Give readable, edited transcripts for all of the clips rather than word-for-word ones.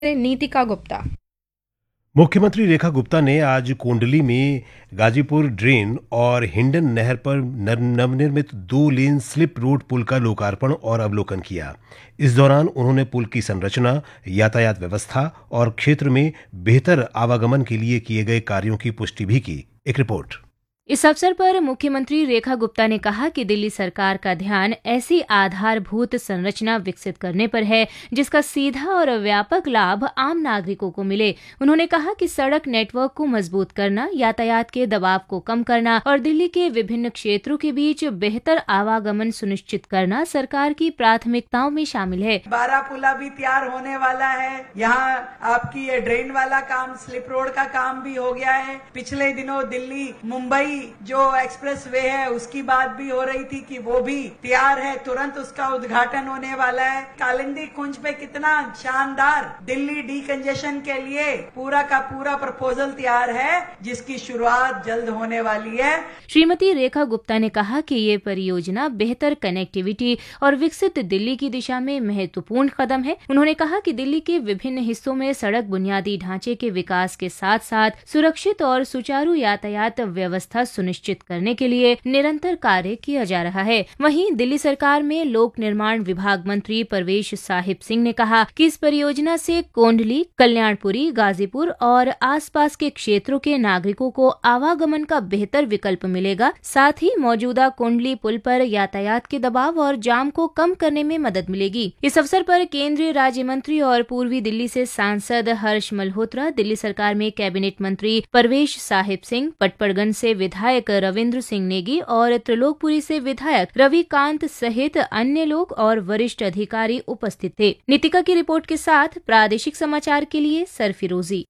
नीतिका गुप्ता। मुख्यमंत्री रेखा गुप्ता ने आज कोंडली में गाजीपुर ड्रेन और हिंडन नहर पर नवनिर्मित 2 लेन स्लिप रोड पुल का लोकार्पण और अवलोकन किया। इस दौरान उन्होंने पुल की संरचना, यातायात व्यवस्था और क्षेत्र में बेहतर आवागमन के लिए किए गए कार्यों की पुष्टि भी की। एक रिपोर्ट। इस अवसर पर मुख्यमंत्री रेखा गुप्ता ने कहा कि दिल्ली सरकार का ध्यान ऐसी आधारभूत संरचना विकसित करने पर है जिसका सीधा और व्यापक लाभ आम नागरिकों को मिले। उन्होंने कहा कि सड़क नेटवर्क को मजबूत करना, यातायात के दबाव को कम करना और दिल्ली के विभिन्न क्षेत्रों के बीच बेहतर आवागमन सुनिश्चित करना सरकार की प्राथमिकताओं में शामिल है। 12 पुला भी तैयार होने वाला है। यहाँ आपकी ये ड्रेन वाला काम, स्लिप रोड का काम भी हो गया है। पिछले दिनों दिल्ली मुंबई जो एक्सप्रेस वे है उसकी बात भी हो रही थी कि वो भी तैयार है, तुरंत उसका उद्घाटन होने वाला है। कालिंदी कुंज पे कितना शानदार दिल्ली डीकंजेशन के लिए पूरा का पूरा प्रपोजल तैयार है जिसकी शुरुआत जल्द होने वाली है। श्रीमती रेखा गुप्ता ने कहा कि ये परियोजना बेहतर कनेक्टिविटी और विकसित दिल्ली की दिशा में महत्वपूर्ण कदम है। उन्होंने कहा कि दिल्ली के विभिन्न हिस्सों में सड़क बुनियादी ढांचे के विकास के साथ साथ सुरक्षित और सुचारू यातायात व्यवस्था सुनिश्चित करने के लिए निरंतर कार्य किया जा रहा है। वहीं दिल्ली सरकार में लोक निर्माण विभाग मंत्री परवेश साहिब सिंह ने कहा कि इस परियोजना से कोंडली, कल्याणपुरी, गाजीपुर और आसपास के क्षेत्रों के नागरिकों को आवागमन का बेहतर विकल्प मिलेगा। साथ ही मौजूदा कोंडली पुल पर यातायात के दबाव और जाम को कम करने में मदद मिलेगी। इस अवसर पर केंद्रीय राज्य मंत्री और पूर्वी दिल्ली से सांसद हर्ष मल्होत्रा, दिल्ली सरकार में कैबिनेट मंत्री परवेश साहिब सिंह, पटपड़गंज से विधायक रविंद्र सिंह नेगी और त्रिलोकपुरी से विधायक रविकांत सहित अन्य लोग और वरिष्ठ अधिकारी उपस्थित थे। नीतिका की रिपोर्ट के साथ प्रादेशिक समाचार के लिए सरफिरोजी।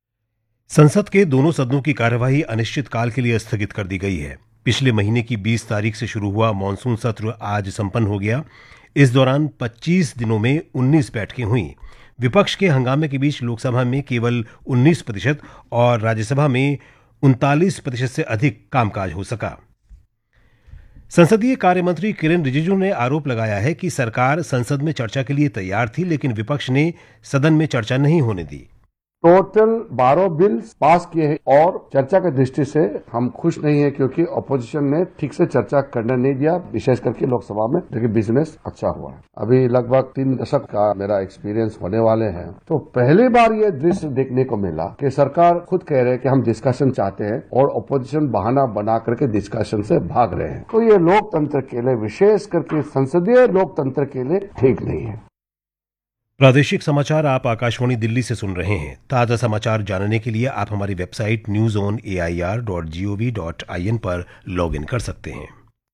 संसद के दोनों सदनों की कार्यवाही अनिश्चित काल के लिए स्थगित कर दी गई है। पिछले महीने की 20 तारीख से शुरू हुआ मानसून सत्र आज संपन्न हो गया। इस दौरान 25 दिनों में 19 बैठकें हुई। विपक्ष के हंगामे के बीच लोकसभा में केवल 19% और राज्यसभा में 39% से अधिक कामकाज हो सका। संसदीय कार्य मंत्री किरेन रिजिजू ने आरोप लगाया है कि सरकार संसद में चर्चा के लिए तैयार थी, लेकिन विपक्ष ने सदन में चर्चा नहीं होने दी। टोटल 12 बिल पास किए हैं और चर्चा की दृष्टि से हम खुश नहीं है क्योंकि अपोजिशन ने ठीक से चर्चा करने नहीं दिया, विशेष करके लोकसभा में। लेकिन बिजनेस अच्छा हुआ है। अभी लगभग 3 दशक का मेरा एक्सपीरियंस होने वाले हैं, तो पहली बार ये दृश्य देखने को मिला कि सरकार खुद कह रहे हैं कि हम डिस्कशन चाहते हैं और अपोजिशन बहाना बना करके डिस्कशन से भाग रहे हैं। तो ये लोकतंत्र के लिए, विशेष करके संसदीय लोकतंत्र के लिए ठीक नहीं है। प्रादेशिक समाचार आप आकाशवाणी दिल्ली से सुन रहे हैं। ताजा समाचार जानने के लिए आप हमारी वेबसाइट newzonair.gov.in पर लॉगिन कर सकते हैं।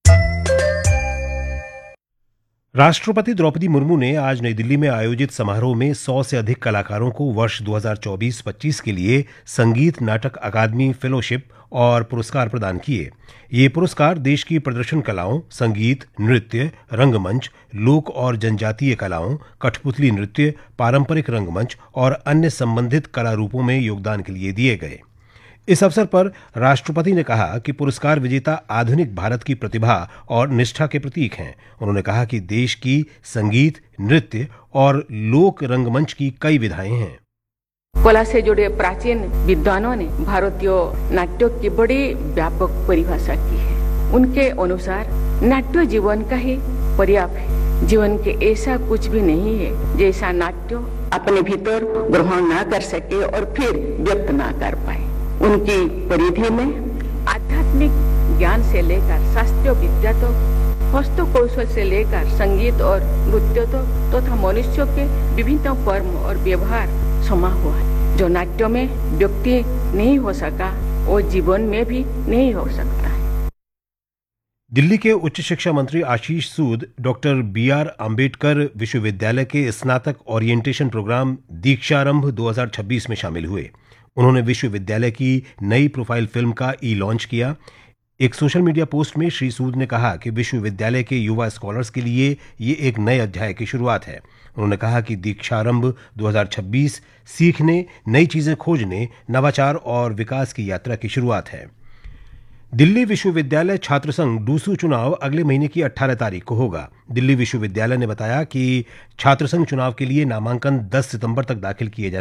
राष्ट्रपति द्रौपदी मुर्मू ने आज नई दिल्ली में आयोजित समारोह में 100 से अधिक कलाकारों को वर्ष 2024-25 के लिए संगीत नाटक अकादमी फेलोशिप और पुरस्कार प्रदान किए। ये पुरस्कार देश की प्रदर्शन कलाओं, संगीत, नृत्य, रंगमंच, लोक और जनजातीय कलाओं, कठपुतली नृत्य, पारंपरिक रंगमंच और अन्य संबंधित कला रूपों में योगदान के लिए दिए गए। इस अवसर पर राष्ट्रपति ने कहा कि पुरस्कार विजेता आधुनिक भारत की प्रतिभा और निष्ठा के प्रतीक हैं। उन्होंने कहा कि देश की संगीत, नृत्य और लोक रंगमंच की कई विधाएं हैं। कला से जुड़े प्राचीन विद्वानों ने भारतीय नाट्य की बड़ी व्यापक परिभाषा की है। उनके अनुसार नाट्य जीवन का ही पर्याप्त है। जीवन के ऐसा कुछ भी नहीं है जैसा नाट्य अपने भीतर ग्रहण ना कर सके और फिर व्यक्त ना कर पाए। उनकी परिधि में आध्यात्मिक ज्ञान से लेकर शास्त्रीय विद्या तक, हस्तकौशल से लेकर संगीत और नृत्य तक तथा मनुष्य के विभिन्न कर्म और व्यवहार समा हुआ है। जो नाट्य में व्यक्ति नहीं हो सका वो जीवन में भी नहीं हो सकता है। दिल्ली के उच्च शिक्षा मंत्री आशीष सूद डॉक्टर BR अम्बेडकर विश्वविद्यालय के स्नातक ओरिएंटेशन प्रोग्राम दीक्षारंभ 2026 में शामिल हुए। उन्होंने विश्वविद्यालय की नई प्रोफाइल फिल्म का लॉन्च किया। एक सोशल मीडिया पोस्ट में श्री सूद ने कहा कि विश्वविद्यालय के युवा स्कॉलर्स के लिए ये एक नए अध्याय की शुरुआत है। उन्होंने कहा कि दीक्षारंभ 2026 सीखने, नई चीजें खोजने, नवाचार और विकास की यात्रा की शुरुआत है। दिल्ली विश्वविद्यालय छात्र संघ डूसू चुनाव अगले महीने की 18 तारीख को होगा। दिल्ली विश्वविद्यालय ने बताया कि छात्र संघ चुनाव के लिए नामांकन 10 सितंबर तक दाखिल किए जा